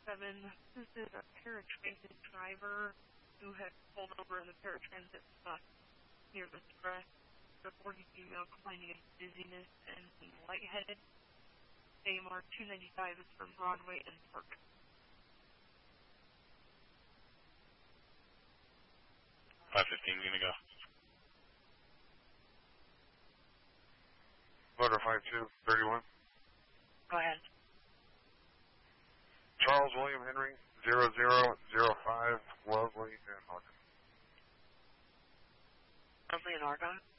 This is a paratransit driver who had pulled over in the paratransit bus near the express. The 40 female complaining of dizziness and being lightheaded. AMR 295 is from Broadway and Park. 515 is gonna go. Motor 5231. Go ahead. Charles William Henry 0005 Wellesley and Argonne. Wellesley and Argonne?